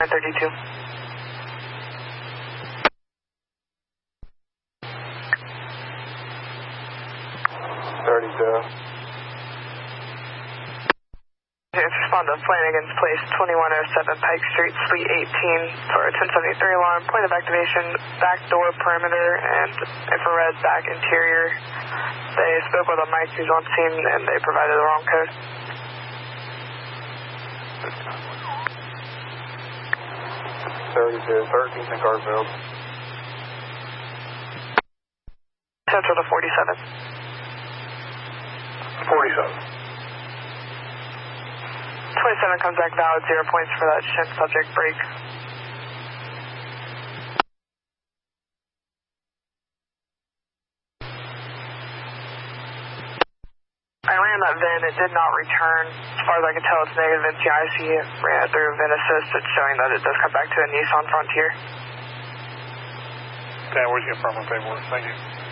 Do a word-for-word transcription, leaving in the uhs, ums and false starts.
nine thirty-two. thirty-two. Respond to Flanagan's Place, twenty-one oh seven Pike Street, Suite eighteen, for a ten seventy-three alarm. Point of activation, back door perimeter, and infrared back interior. They spoke with a Mike who's on scene, and they provided the wrong code. thirty-two, thirteenth in Garfield. Central to forty-seven. forty-seven. twenty-seven comes back valid, zero points for that ship subject break. I ran that V I N, it did not return. As far as I can tell, it's negative N C I C. It ran it through V I N Assist. It's showing that it does come back to a Nissan Frontier. Okay, where's your affirmative paperwork? Thank you.